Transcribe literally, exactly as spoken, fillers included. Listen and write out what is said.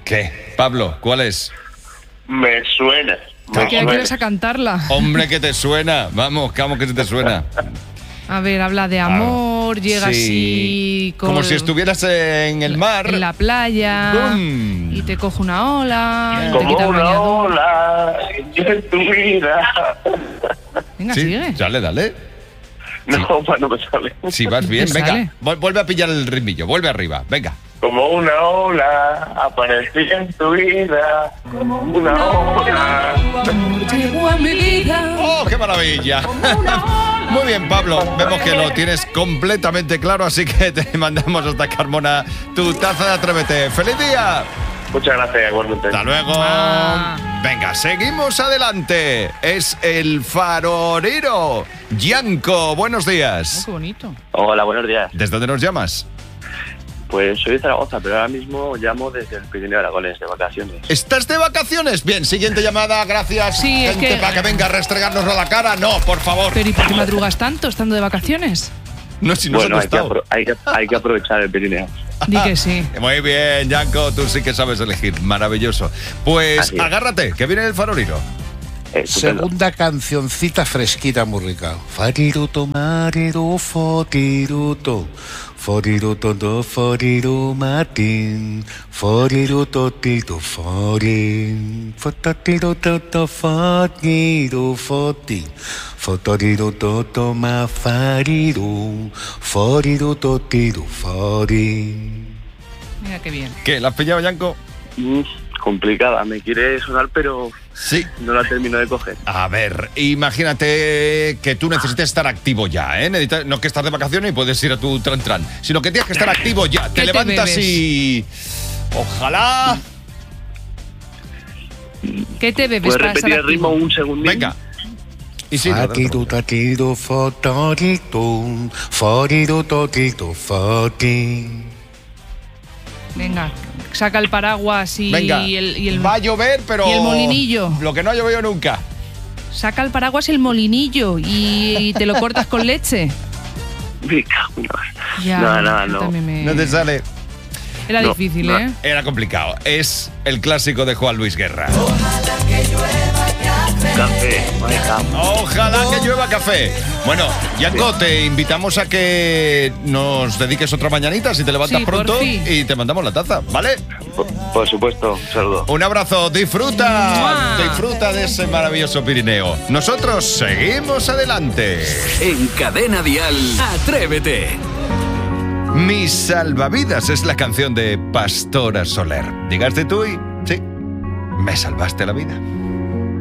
¿Qué? Pablo, ¿cuál es? Me suena. ¿Por qué quieres a cantarla? Hombre, que te suena. Vamos, ¿cómo que te suena? A ver, habla de amor, llega Sí. así... Con, Como si estuvieras en el mar. En la playa. ¡Bum! Y te coge una ola. y te Como quita el una bañador. ola en tu vida. Venga, Sí, sigue. dale, dale. No, pues no me sale. Si vas bien, ¿Te venga. sale? Vu- Vuelve a pillar el ritmillo, vuelve arriba, venga. Como una ola aparecí en tu vida. Como una ola. Llegó a mi vida. ¡Oh, qué maravilla! Muy bien, Pablo. Vemos que lo tienes completamente claro, así que te mandamos hasta Carmona tu taza de Atrévete. ¡Feliz día! Muchas gracias, igualmente. Hasta luego. Ah. Venga, seguimos adelante. Es el farorero. Yanko, buenos Oh, días. qué bonito. Hola, buenos días. ¿Desde dónde nos llamas? Pues soy de Zaragoza, pero ahora mismo llamo desde el Pirineo de Aragones, de vacaciones. ¿Estás de vacaciones? Bien, siguiente llamada, gracias. Sí, es Gente que- para que venga a restregárnoslo a la cara. No, por favor. Pero ¿y por qué madrugas tanto estando de vacaciones? No, si no Bueno, se hay que, ha costado. apro- hay, que, hay que aprovechar el Pirineo. Di que sí. Muy bien, Yanko, tú sí que sabes elegir. Maravilloso. Pues Así es. agárrate, que viene el faroriro. Eh, estupendo. Segunda cancioncita fresquita, muy rica. Fariruto, mariru, foriruto. Foriruto, do, foriru, matin. Foriruto, tito, forin. Fototiruto, to, foriru, fotin. Fotoriruto, to, ma, fariru. Foriruto, tiru, forin. Mira qué bien. ¿Qué? ¿La has pillado, Yanko? Mm, complicada, me quiere sonar, pero Sí. no la termino de coger. A ver, imagínate que tú necesitas estar activo ya, ¿eh? Necesitas- no que estás de vacaciones y puedes ir a tu tran tran, sino que tienes que estar activo ya. Te ¿Qué te levantas bebes? y... Ojalá... ¿Qué te bebes ¿Puedes para repetir estar el ritmo activo? un segundín? Venga. Y sí, no, Fatiru, tatiru, fotoritu. Foriruto, titu, fotin. Venga, saca el paraguas y Venga, el, y el- va a llover, pero... y el molinillo. Lo que no ha llovido nunca. saca el paraguas y el molinillo y, y te lo cortas con leche. Me cago en la- Ya, no, no, yo no. también me- No te sale... Era No, difícil, no. ¿eh? Era complicado. Es el clásico de Juan Luis Guerra. Café, maija. Ojalá que llueva café. Bueno, Yanko, te invitamos a que nos dediques otra mañanita si te levantas Sí, pronto porfi. y te mandamos la taza, ¿vale? Por, por supuesto, un saludo. Un abrazo, disfruta, ¡Mua! disfruta de ese maravilloso Pirineo. Nosotros seguimos adelante. En Cadena Dial, Atrévete. Mi salvavidas es la canción de Pastora Soler. Llegaste tú y sí, me salvaste la vida.